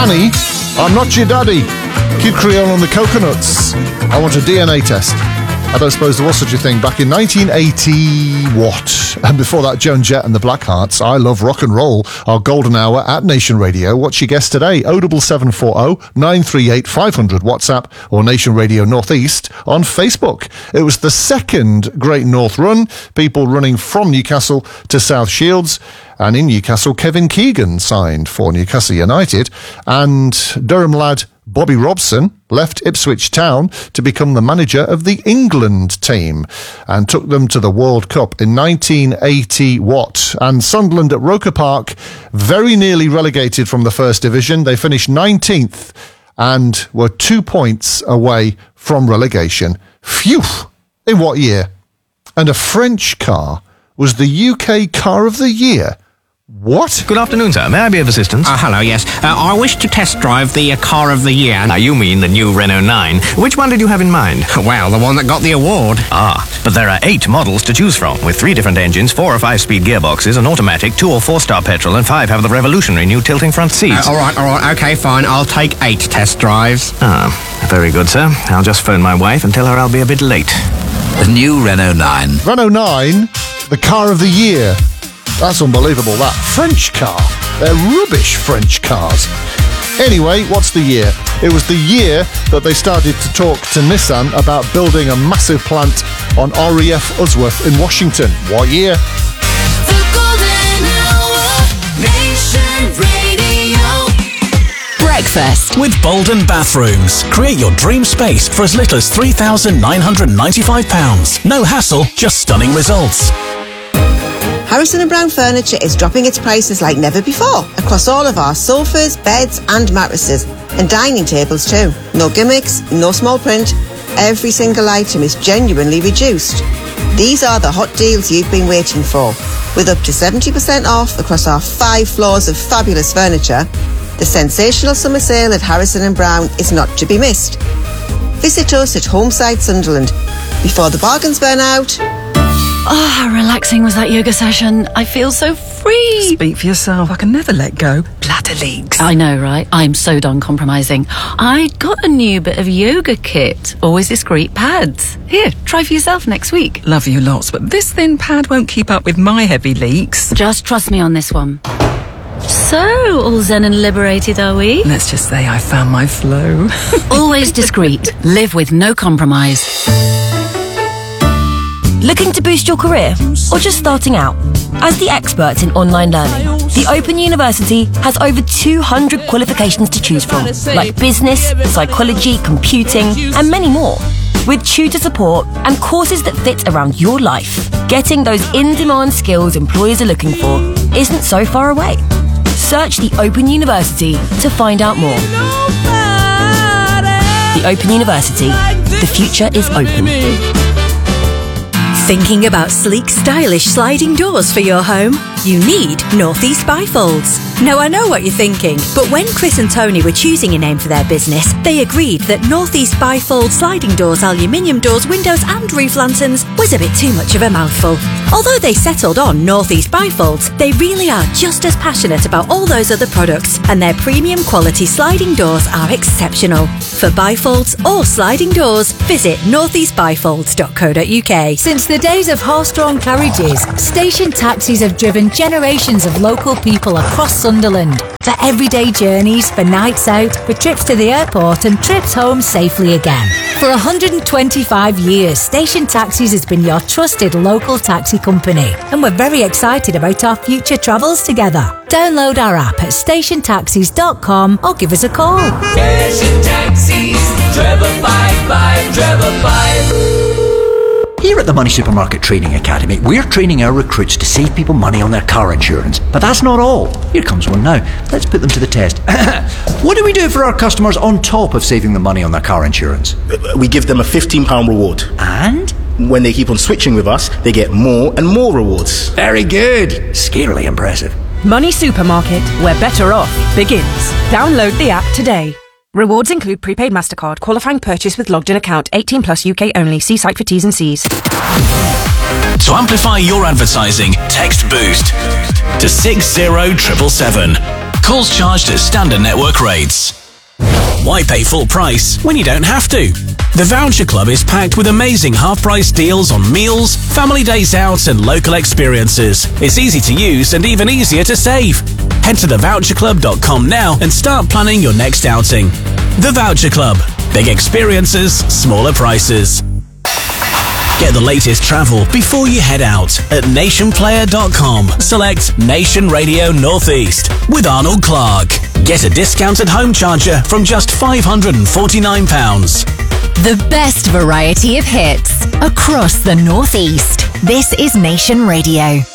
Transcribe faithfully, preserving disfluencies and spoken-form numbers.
Annie, I'm not your daddy. Kid Creole on the Coconuts. I want a D N A test. I don't suppose there was such a thing back in nineteen eighty what? And before that, Joan Jett and the Blackhearts. I Love Rock and Roll. Our golden hour at Nation Radio. What's your guess today? oh seven seven four oh nine three eight five hundred WhatsApp or Nation Radio Northeast on Facebook. It was the second Great North Run. People running from Newcastle to South Shields. And in Newcastle, Kevin Keegan signed for Newcastle United. And Durham lad Bobby Robson left Ipswich Town to become the manager of the England team and took them to the World Cup in nineteen eighty what? And Sunderland at Roker Park, very nearly relegated from the First Division. They finished nineteenth and were two points away from relegation. Phew! In what year? And a French car was the U K Car of the Year. What? Good afternoon, sir. May I be of assistance? Uh, hello, yes. Uh, I wish to test drive the uh, Car of the Year. Now, you mean the new Renault nine. Which one did you have in mind? Well, the one that got the award. Ah, but there are eight models to choose from, with three different engines, four or five-speed gearboxes, an automatic, two or four-star petrol, and five have the revolutionary new tilting front seats. Uh, all right, all right, okay, fine. I'll take eight test drives. Ah, very good, sir. I'll just phone my wife and tell her I'll be a bit late. The new Renault nine. Renault nine, the Car of the Year. That's unbelievable, that. French car. They're rubbish, French cars. Anyway, what's the year? It was the year that they started to talk to Nissan about building a massive plant on R E F Usworth in Washington. What year? The Golden Hour, Nation Radio. Breakfast with Bolden Bathrooms. Create your dream space for as little as three thousand nine hundred ninety-five pounds. No hassle, just stunning results. Harrison and Brown Furniture is dropping its prices like never before across all of our sofas, beds and mattresses, and dining tables too. No gimmicks, no small print. Every single item is genuinely reduced. These are the hot deals you've been waiting for. With up to seventy percent off across our five floors of fabulous furniture, the sensational summer sale at Harrison and Brown is not to be missed. Visit us at Homeside Sunderland before the bargains burn out. Oh, how relaxing was that yoga session. I feel so free. Speak for yourself. I can never let go. Bladder leaks. I know, right? I'm so done compromising. I got a new bit of yoga kit. Always discreet pads. Here, try for yourself next week. Love you lots, but this thin pad won't keep up with my heavy leaks. Just trust me on this one. So, all zen and liberated, are we? Let's just say I found my flow. Always discreet. Live with no compromise. Looking to boost your career or just starting out? As the experts in online learning, the Open University has over two hundred qualifications to choose from, like business, psychology, computing, and many more. With tutor support and courses that fit around your life, getting those in-demand skills employers are looking for isn't so far away. Search the Open University to find out more. The Open University. The future is open. Thinking about sleek, stylish sliding doors for your home? You need Northeast Bifolds. Now, I know what you're thinking, but when Chris and Tony were choosing a name for their business, they agreed that Northeast Bifold sliding doors, aluminium doors, windows and roof lanterns was a bit too much of a mouthful. Although they settled on Northeast Bifolds, they really are just as passionate about all those other products, and their premium quality sliding doors are exceptional. For bifolds or sliding doors, visit northeast bifolds dot co dot uk. Since the days of horse-drawn carriages, station taxis have driven generations of local people across Sunderland. For everyday journeys, for nights out, for trips to the airport and trips home safely again. For one hundred twenty-five years, Station Taxis has been your trusted local taxi company, and we're very excited about our future travels together. Download our app at station taxis dot com or give us a call. Station Taxis, Trevor five five, Trevor five. Here at the Money Supermarket Training Academy, we're training our recruits to save people money on their car insurance. But that's not all. Here comes one now. Let's put them to the test. What do we do for our customers on top of saving them money on their car insurance? We give them a fifteen pounds reward. And? When they keep on switching with us, they get more and more rewards. Very good. Scarily impressive. Money Supermarket, where better off begins. Download the app today. Rewards include prepaid MasterCard, qualifying purchase with logged in account, eighteen plus U K only. See site for T's and C's. To amplify your advertising, text BOOST to six zero seven seven seven. Calls charged at standard network rates. Why pay full price when you don't have to? The Voucher Club is packed with amazing half-price deals on meals, family days out and local experiences. It's easy to use and even easier to save. Head to the voucher club dot com now and start planning your next outing. The Voucher Club. Big experiences, smaller prices. Get the latest travel before you head out at nation player dot com. Select Nation Radio Northeast with Arnold Clark. Get a discounted home charger from just five hundred forty-nine pounds. The best variety of hits across the Northeast. This is Nation Radio.